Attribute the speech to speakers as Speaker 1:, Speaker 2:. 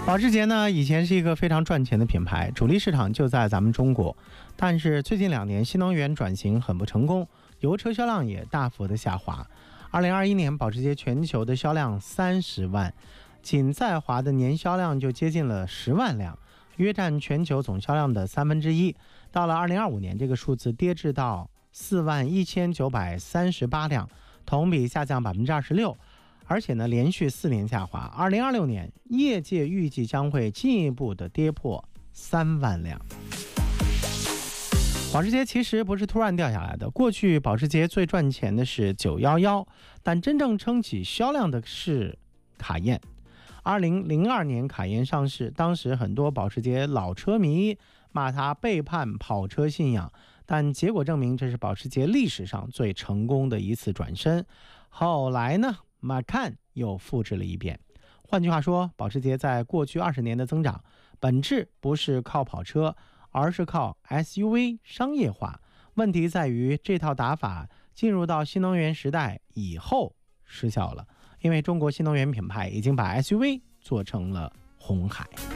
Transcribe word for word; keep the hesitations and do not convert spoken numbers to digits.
Speaker 1: 保时捷呢，以前是一个非常赚钱的品牌，主力市场就在咱们中国。但是最近两年新能源转型很不成功，油车销量也大幅的下滑。二零二一年，保时捷全球的销量三十万，仅在华的年销量就接近了十万辆，约占全球总销量的三分之一。到了二零二五年，这个数字跌至到四万一千九百三十八辆，同比下降百分之二十六。而且呢，连续四年下滑。二零二六年，业界预计将会进一步的跌破三万辆。保时捷其实不是突然掉下来的，过去保时捷最赚钱的是九一一，但真正撑起销量的是卡宴。二零零二年卡宴上市，当时很多保时捷老车迷骂它背叛跑车信仰，但结果证明这是保时捷历史上最成功的一次转身。后来呢，马看又复制了一遍。换句话说，保时捷在过去二十年的增长，本质不是靠跑车，而是靠 S U V 商业化。问题在于这套打法进入到新能源时代以后失效了，因为中国新能源品牌已经把 S U V 做成了红海。